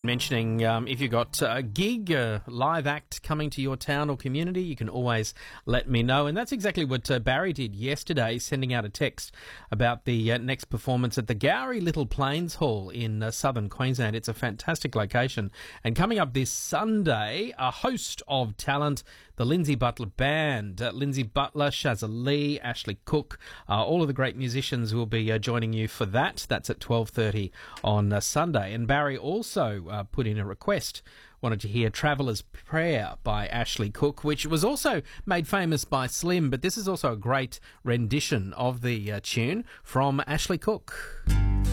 mentioning if you've got a gig, a live act coming to your town or community, you can always let me know. And that's exactly what Barry did yesterday, sending out a text about the next performance at the Gowrie Little Plains Hall in southern Queensland. It's a fantastic location. And coming up this Sunday, a host of talent, the Lindsay Butler Band. Lindsay Butler, Shazza Lee, Ashley Cook, all of the great musicians will be joining you for that. That's at 12:30 on Sunday. And Barry also put in a request, wanted to hear Traveller's Prayer by Ashley Cook, which was also made famous by Slim, but this is also a great rendition of the tune from Ashley Cook.